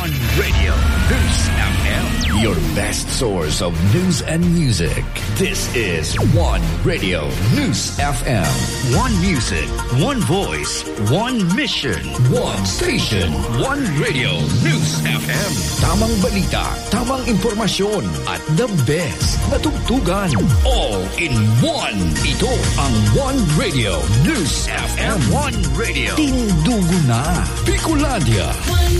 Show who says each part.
Speaker 1: One Radio News FM.
Speaker 2: Your best source of news and music. This is One Radio News FM.
Speaker 1: One music, one voice, one mission,
Speaker 2: one station,
Speaker 1: One Radio News FM.
Speaker 2: Tamang balita, tamang impormasyon, at the best na tugtugan. All in one. Ito ang One Radio News FM.
Speaker 1: One Radio.
Speaker 2: Tindugo na. Bicolandia.